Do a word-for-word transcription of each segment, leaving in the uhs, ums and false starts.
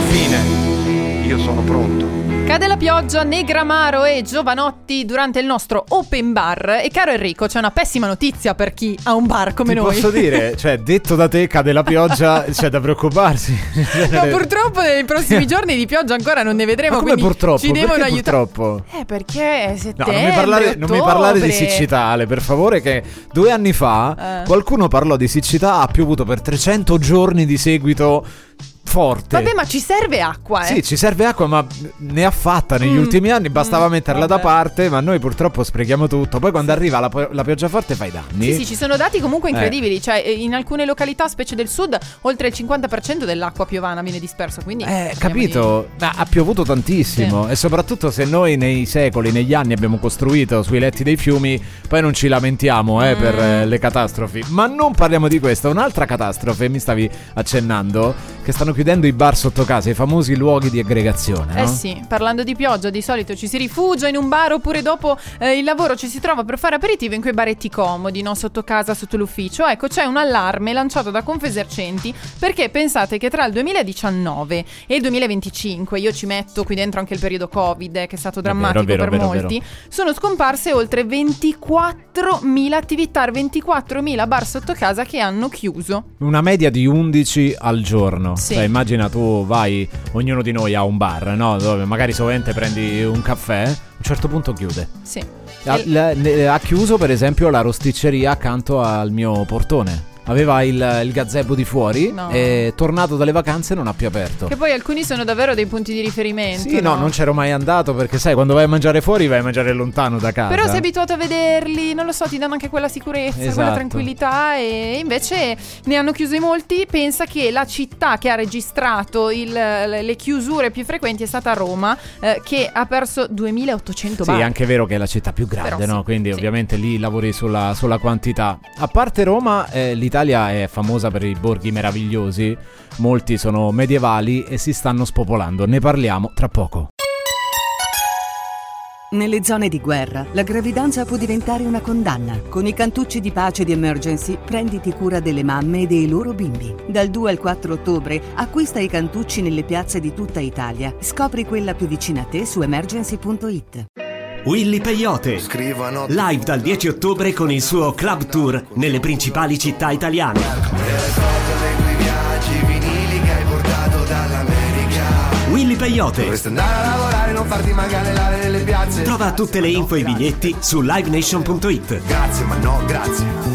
fine. Io sono pronto. Cade la pioggia, Negramaro e Giovanotti durante il nostro open bar. E caro Enrico, c'è una pessima notizia per chi ha un bar come Ti noi. posso dire, cioè detto da te cade la pioggia, c'è da preoccuparsi. No, purtroppo nei prossimi giorni di pioggia ancora non ne vedremo. Ma come quindi purtroppo? ci devono Perché aiutare. purtroppo? Eh perché è No, settembre, non mi parlare, non mi parlare di ottobre. siccità, Ale, per favore, che due anni fa Eh. qualcuno parlò di siccità, ha piovuto per trecento giorni di seguito forte. Vabbè, ma ci serve acqua, eh. Sì, ci serve acqua, ma ne ha fatta negli Mm. ultimi anni, bastava Mm, metterla vabbè. da parte, ma noi purtroppo sprechiamo tutto. Poi quando arriva la, po- la pioggia forte fai danni. Sì, sì, ci sono dati comunque Eh. incredibili. Cioè, in alcune località, specie del sud, oltre il cinquanta per cento dell'acqua piovana viene dispersa. Quindi Eh, parliamo capito? Ma ha piovuto tantissimo. Sì. E soprattutto se noi nei secoli, negli anni abbiamo costruito sui letti dei fiumi, poi non ci lamentiamo eh, Mm. per eh, le catastrofi. Ma non parliamo di questo. Un'altra catastrofe, mi stavi accennando, che stanno chiudendo i bar sotto casa, i famosi luoghi di aggregazione, di... Eh no? sì, parlando di pioggia, di solito ci si rifugia in un bar oppure dopo eh, il lavoro ci si trova per fare aperitivo in quei baretti comodi, no? Sotto casa, sotto l'ufficio. Ecco, c'è un allarme lanciato da Confesercenti perché pensate che tra il duemiladiciannove e il duemilaventicinque, io ci metto qui dentro anche il periodo Covid, eh, che è stato vero, drammatico è vero, per è vero, è molti, sono scomparse oltre ventiquattromila attività, ventiquattromila bar sotto casa che hanno chiuso. Una media di undici al giorno. Sì. Cioè, immagina tu vai, ognuno di noi ha un bar, no? Dove magari sovente prendi un caffè, a un certo punto chiude. Sì. Ha, E- la- ne- ha chiuso per esempio la rosticceria accanto al mio portone. Aveva il, il gazebo di fuori No. e tornato dalle vacanze non ha più aperto. Che poi alcuni sono davvero dei punti di riferimento. Sì, no, non c'ero mai andato perché sai, quando vai a mangiare fuori vai a mangiare lontano da casa. Però sei abituato a vederli, non lo so, ti danno anche quella sicurezza, Esatto. quella tranquillità. E invece ne hanno chiusi molti. Pensa che la città che ha registrato il- le chiusure più frequenti è stata Roma, eh, che ha perso duemilaottocento Sì, bar. è anche vero che è la città più grande, Però no? sì, Quindi sì. ovviamente lì lavori sulla, sulla quantità. A parte Roma, eh, l'Italia è famosa per i borghi meravigliosi. Molti sono medievali e si stanno spopolando. Ne parliamo tra poco. Nelle zone di guerra, la gravidanza può diventare una condanna. Con i cantucci di pace di Emergency, prenditi cura delle mamme e dei loro bimbi. Dal due al quattro ottobre, acquista i cantucci nelle piazze di tutta Italia. Scopri quella più vicina a te su emergency punto it. Willy Peyote, Scrivono live dal dieci ottobre con il suo club tour nelle principali città italiane. dei viaggi vinili che hai portato dall'America. Willy Peyote. Dovresti andare a lavorare, non farti magare l'aria nelle piazze. Trova tutte le info e i biglietti su live nation punto it. Grazie, ma no, grazie.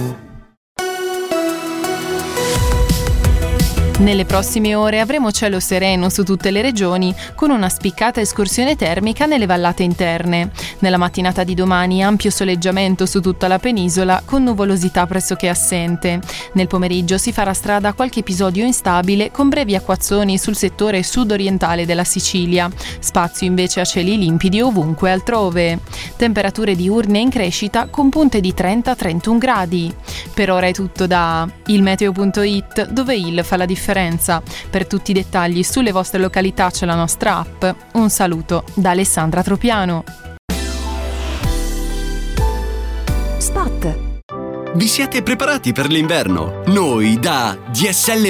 Nelle prossime ore avremo cielo sereno su tutte le regioni, con una spiccata escursione termica nelle vallate interne. Nella mattinata di domani ampio soleggiamento su tutta la penisola, con nuvolosità pressoché assente. Nel pomeriggio si farà strada qualche episodio instabile, con brevi acquazzoni sul settore sud-orientale della Sicilia. Spazio invece a cieli limpidi ovunque altrove. Temperature diurne in crescita, con punte di trenta trentuno gradi. Per ora è tutto da il meteo punto it, dove il fa la differenza. Per tutti i dettagli sulle vostre località c'è la nostra app. Un saluto da Alessandra Tropiano. Spot. Vi siete preparati per l'inverno? Noi da D S L